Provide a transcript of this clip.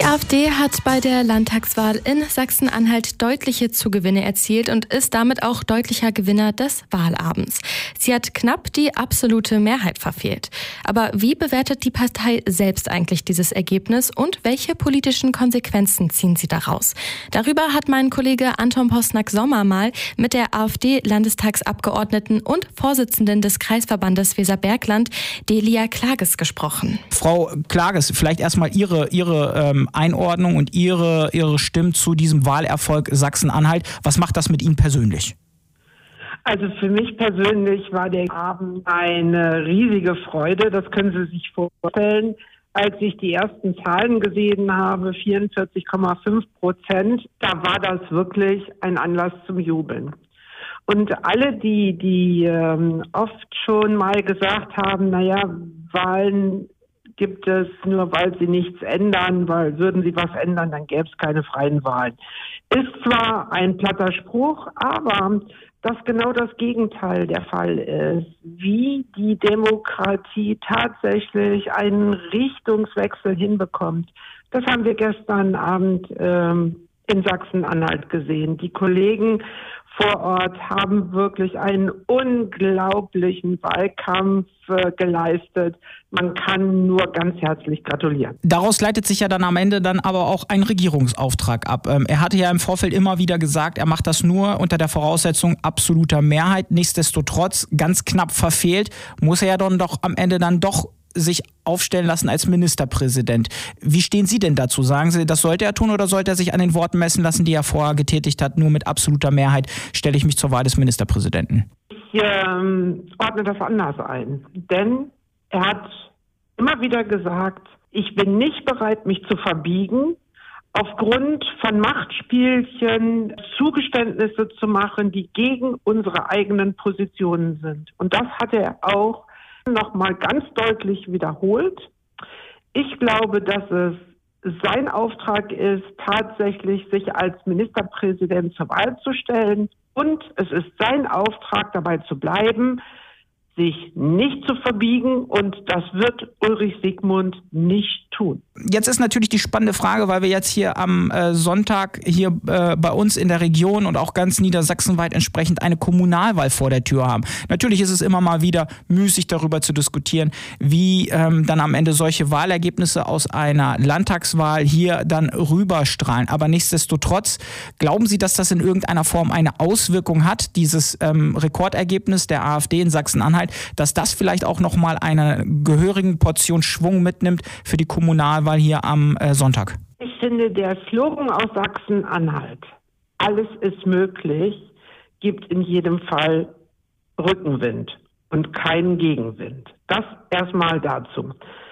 AfD hat bei der Landtagswahl in Sachsen-Anhalt deutliche Zugewinne erzielt und ist damit auch deutlicher Gewinner des Wahlabends. Sie hat knapp die absolute Mehrheit verfehlt. Aber wie bewertet die Partei selbst eigentlich dieses Ergebnis und welche politischen Konsequenzen ziehen sie daraus? Darüber hat mein Kollege Anton Posnack-Sommer mal mit der AfD-Landestagsabgeordneten und Vorsitzenden des Kreisverbandes Weserbergland, Delia Klages, gesprochen. Frau Klages, vielleicht erstmal Ihre Einordnung und Ihre Stimmen zu diesem Wahlerfolg Sachsen-Anhalt. Was macht das mit Ihnen persönlich? Also für mich persönlich war der Abend eine riesige Freude. Das können Sie sich vorstellen. Als ich die ersten Zahlen gesehen habe, 44,5%, da war das wirklich ein Anlass zum Jubeln. Und alle, die oft schon mal gesagt haben, Wahlen gibt es nur, weil sie nichts ändern, weil würden sie was ändern, dann gäbe es keine freien Wahlen. Ist zwar ein platter Spruch, aber dass genau das Gegenteil der Fall ist, wie die Demokratie tatsächlich einen Richtungswechsel hinbekommt. Das haben wir gestern Abend in Sachsen-Anhalt gesehen. Die Kollegen vor Ort haben wirklich einen unglaublichen Wahlkampf geleistet. Man kann nur ganz herzlich gratulieren. Daraus leitet sich ja dann am Ende dann aber auch ein Regierungsauftrag ab. Er hatte ja im Vorfeld immer wieder gesagt, er macht das nur unter der Voraussetzung absoluter Mehrheit. Nichtsdestotrotz, ganz knapp verfehlt, muss er ja dann doch am Ende dann doch sich aufstellen lassen als Ministerpräsident. Wie stehen Sie denn dazu? Sagen Sie, das sollte er tun oder sollte er sich an den Worten messen lassen, die er vorher getätigt hat, nur mit absoluter Mehrheit stelle ich mich zur Wahl des Ministerpräsidenten? Ich ordne das anders ein, denn er hat immer wieder gesagt, ich bin nicht bereit, mich zu verbiegen, aufgrund von Machtspielchen Zugeständnisse zu machen, die gegen unsere eigenen Positionen sind. Und das hat er auch nochmal ganz deutlich wiederholt. Ich glaube, dass es sein Auftrag ist, tatsächlich sich als Ministerpräsident zur Wahl zu stellen. Und es ist sein Auftrag, dabei zu bleiben, sich nicht zu verbiegen, und das wird Ulrich Siegmund nicht tun. Jetzt ist natürlich die spannende Frage, weil wir jetzt hier am Sonntag hier bei uns in der Region und auch ganz niedersachsenweit entsprechend eine Kommunalwahl vor der Tür haben. Natürlich ist es immer mal wieder müßig, darüber zu diskutieren, wie dann am Ende solche Wahlergebnisse aus einer Landtagswahl hier dann rüberstrahlen. Aber nichtsdestotrotz, glauben Sie, dass das in irgendeiner Form eine Auswirkung hat, dieses Rekordergebnis der AfD in Sachsen-Anhalt, dass das vielleicht auch nochmal eine gehörigen Portion Schwung mitnimmt für die Kommunalwahl hier am Sonntag? Ich finde, der Slogan aus Sachsen-Anhalt, alles ist möglich, gibt in jedem Fall Rückenwind und keinen Gegenwind. Das erstmal dazu.